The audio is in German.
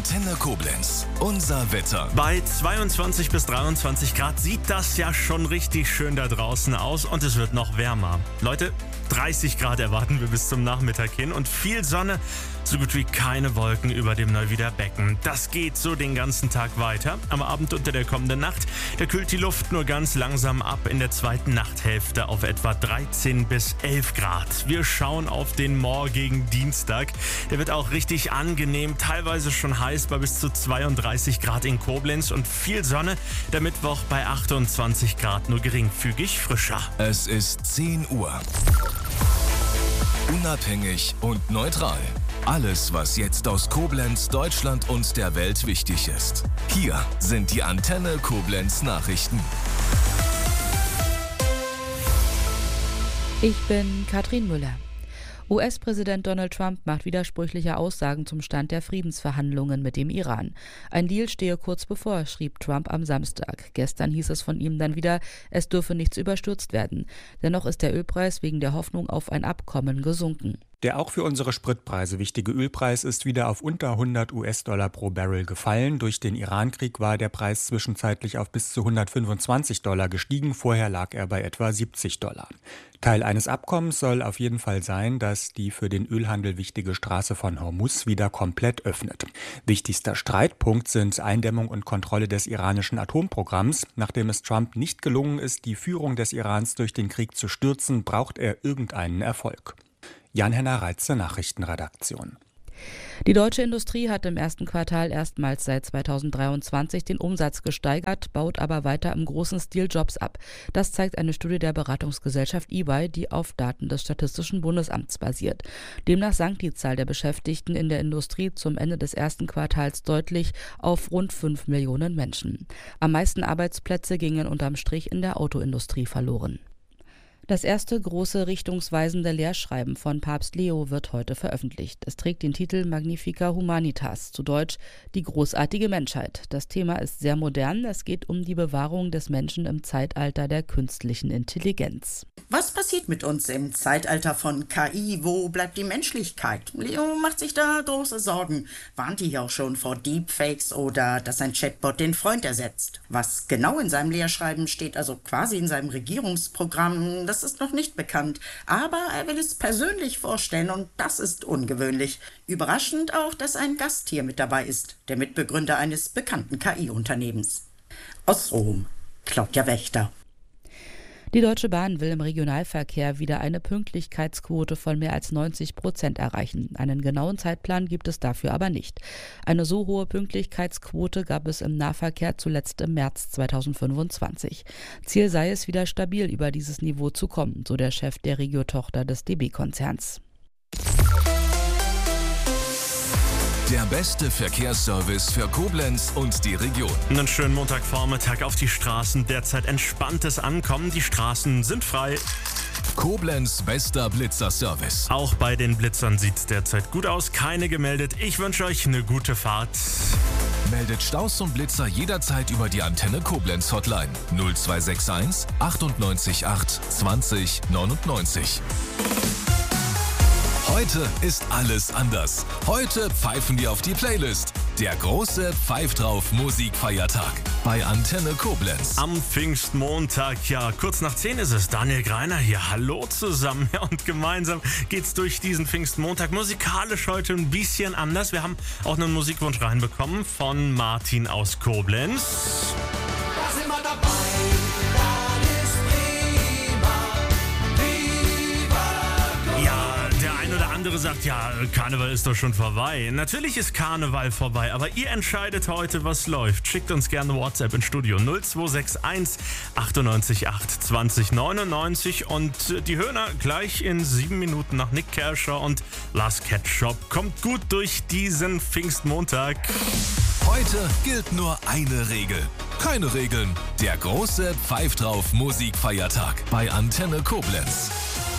Antenne Koblenz. Unser Wetter. Bei 22 bis 23 Grad sieht das ja schon richtig schön da draußen aus und es wird noch wärmer. Leute, 30 Grad erwarten wir bis zum Nachmittag hin und viel Sonne, so gut wie keine Wolken über dem Neuwieder Becken. Das geht so den ganzen Tag weiter. Am Abend unter der kommenden Nacht, da kühlt die Luft nur ganz langsam ab, in der zweiten Nachthälfte auf etwa 13 bis 11 Grad. Wir schauen auf den morgigen Dienstag. Der wird auch richtig angenehm, teilweise schon heiß bei bis zu 32 Grad in Koblenz und viel Sonne. Der Mittwoch bei 28 Grad, nur geringfügig frischer. Es ist 10 Uhr. Unabhängig und neutral. Alles, was jetzt aus Koblenz, Deutschland und der Welt wichtig ist. Hier sind die Antenne Koblenz Nachrichten. Ich bin Katrin Müller. US-Präsident Donald Trump macht widersprüchliche Aussagen zum Stand der Friedensverhandlungen mit dem Iran. Ein Deal stehe kurz bevor, schrieb Trump am Samstag. Gestern hieß es von ihm dann wieder, es dürfe nichts überstürzt werden. Dennoch ist der Ölpreis wegen der Hoffnung auf ein Abkommen gesunken. Der auch für unsere Spritpreise wichtige Ölpreis ist wieder auf unter 100 US-Dollar pro Barrel gefallen. Durch den Iran-Krieg war der Preis zwischenzeitlich auf bis zu 125 Dollar gestiegen. Vorher lag er bei etwa 70 Dollar. Teil eines Abkommens soll auf jeden Fall sein, dass die für den Ölhandel wichtige Straße von Hormuz wieder komplett öffnet. Wichtigster Streitpunkt sind Eindämmung und Kontrolle des iranischen Atomprogramms. Nachdem es Trump nicht gelungen ist, die Führung des Irans durch den Krieg zu stürzen, braucht er irgendeinen Erfolg. Jan-Henner Reitze, Nachrichtenredaktion. Die deutsche Industrie hat im ersten Quartal erstmals seit 2023 den Umsatz gesteigert, baut aber weiter im großen Stil Jobs ab. Das zeigt eine Studie der Beratungsgesellschaft EY, die auf Daten des Statistischen Bundesamts basiert. Demnach sank die Zahl der Beschäftigten in der Industrie zum Ende des ersten Quartals deutlich auf rund 5 Millionen Menschen. Am meisten Arbeitsplätze gingen unterm Strich in der Autoindustrie verloren. Das erste große richtungsweisende Lehrschreiben von Papst Leo wird heute veröffentlicht. Es trägt den Titel Magnifica Humanitas, zu Deutsch die großartige Menschheit. Das Thema ist sehr modern. Es geht um die Bewahrung des Menschen im Zeitalter der künstlichen Intelligenz. Was passiert mit uns im Zeitalter von KI? Wo bleibt die Menschlichkeit? Leo macht sich da große Sorgen. Warnt hier auch schon vor Deepfakes oder dass ein Chatbot den Freund ersetzt. Was genau in seinem Lehrschreiben steht, also quasi in seinem Regierungsprogramm, das ist noch nicht bekannt. Aber er will es persönlich vorstellen und das ist ungewöhnlich. Überraschend auch, dass ein Gast hier mit dabei ist, der Mitbegründer eines bekannten KI-Unternehmens. Aus Rom, Claudia Wächter. Die Deutsche Bahn will im Regionalverkehr wieder eine Pünktlichkeitsquote von mehr als 90% erreichen. Einen genauen Zeitplan gibt es dafür aber nicht. Eine so hohe Pünktlichkeitsquote gab es im Nahverkehr zuletzt im März 2025. Ziel sei es, wieder stabil über dieses Niveau zu kommen, so der Chef der Regio-Tochter des DB-Konzerns. Der beste Verkehrsservice für Koblenz und die Region. Einen schönen Montagvormittag auf die Straßen. Derzeit entspanntes Ankommen. Die Straßen sind frei. Koblenz bester Blitzerservice. Auch bei den Blitzern sieht es derzeit gut aus. Keine gemeldet. Ich wünsche euch eine gute Fahrt. Meldet Staus und Blitzer jederzeit über die Antenne Koblenz Hotline 0261 98 8 20 99. Heute ist alles anders. Heute pfeifen wir auf die Playlist. Der große Pfeift drauf Musikfeiertag bei Antenne Koblenz. Am Pfingstmontag, ja, kurz nach 10 ist es. Daniel Greiner hier. Hallo zusammen. Ja, und gemeinsam geht's durch diesen Pfingstmontag. Musikalisch heute ein bisschen anders. Wir haben auch einen Musikwunsch reinbekommen von Martin aus Koblenz. Da sind wir dabei. Andere sagt, ja, Karneval ist doch schon vorbei. Natürlich ist Karneval vorbei, aber ihr entscheidet heute, was läuft. Schickt uns gerne WhatsApp ins Studio 0261 98 8 20 99 und die Höhner gleich in 7 Minuten nach Nick Kershaw und Lars Ketchup. Kommt gut durch diesen Pfingstmontag. Heute gilt nur eine Regel. Keine Regeln. Der große Pfeift drauf Musikfeiertag bei Antenne Koblenz.